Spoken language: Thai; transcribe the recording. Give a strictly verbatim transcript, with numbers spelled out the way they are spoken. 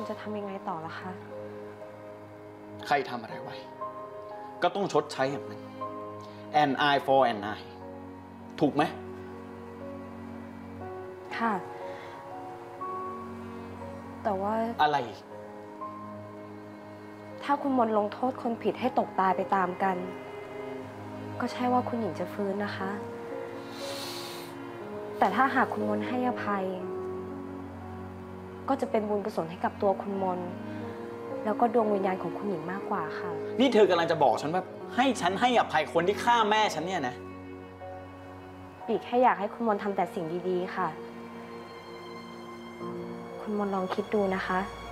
จะทำยังไงต่อล่ะคะใครทำอะไรไว้ก็ต้องชดใช้อย่างนั้น an eye for an eye ถูกไหมค่ะแต่ว่าอะไรถ้าคุณมนลงโทษคนผิดให้ตกตายไปตามกันก็ใช่ว่าคุณหญิงจะฟื้นนะคะแต่ถ้าหากคุณมนให้อภัยก็จะเป็นบุญกุศลให้กับตัวคุณมนแล้วก็ดวงวิญญาณของคุณหญิงมากกว่าค่ะนี่เธอกำลังจะบอกฉันว่าให้ฉันให้อภัยคนที่ฆ่าแม่ฉันเนี่ยนะปีกแค่อยากให้คุณมนทำแต่สิ่งดีๆค่ะคุณมนลองคิดดูนะคะ